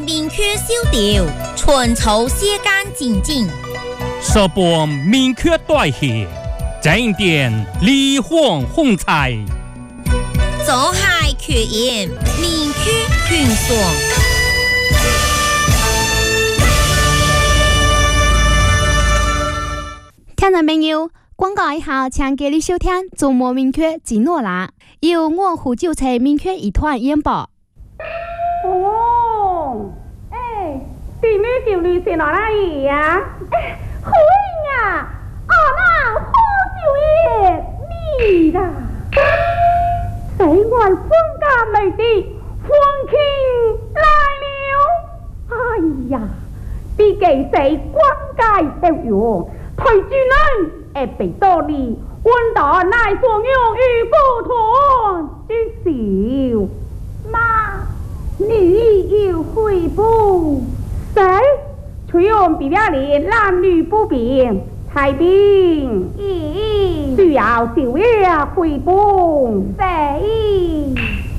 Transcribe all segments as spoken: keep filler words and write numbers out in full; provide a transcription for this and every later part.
明确修调，春秋写干净净。 说播明确代谢，正点离荒风采。 走海缺盐，明确平爽。 听众朋友，广告以后，请继续收听《周末明确吉诺拉》，由我胡九彩明确一团演播。 哦，哎，弟妹叫你是哪里呀？哎，好呀，啊那好久耶，你啦，谁外风家美的风情来了？哎呀，比给谁关界都用，推住人也被多你，温达乃所用与不同之少，妈。你要回补谁？崔用比较里男女不平，太平咦，需要小爷回补谁？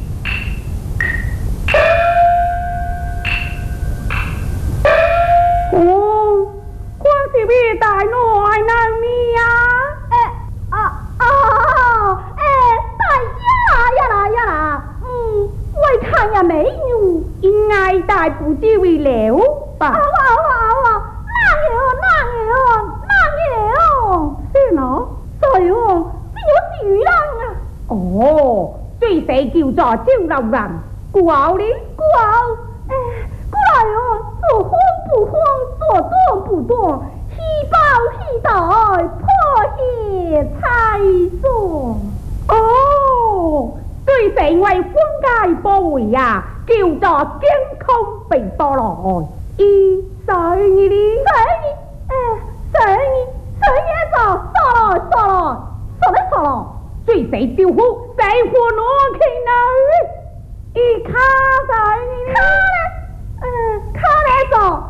哦，关小爷大怒爱难咪呀？哎啊啊哎，大呀呀啦呀啦，嗯。我看也没有，应该大不至为了吧？啊啊啊啊！哪有哪有哪有？是喏，所以哦，只有女人啊。哦，最谁叫做赵老人？古傲哩，古傲，哎，古来哦，做慌不慌，做断不断，喜报喜待，破鞋才算。哦。对谁为分界部位呀？叫做健康被多来，一谁你哩？谁你？哎，谁你？谁也做说了说了说了说了，对谁丢呼谁活挪去呢？一卡谁你？卡嘞？嗯，卡嘞做。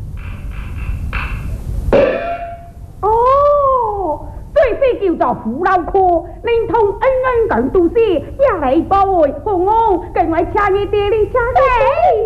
哦。最是叫做虎老科，連同恩恩咁都是，一嚟報會，紅安，更為差一啲哩差啲。